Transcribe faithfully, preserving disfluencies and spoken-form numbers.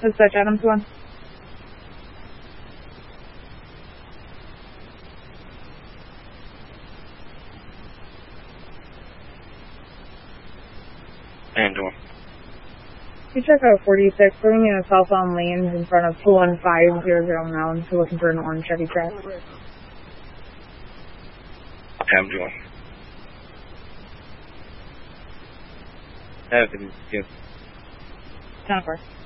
Dispatch Adams one. And one. You check out forty-six, going in a southbound lanes in front of two one five zero zero Mounds, so looking for an orange Chevy Trax. Cam one. Have a good. ten four.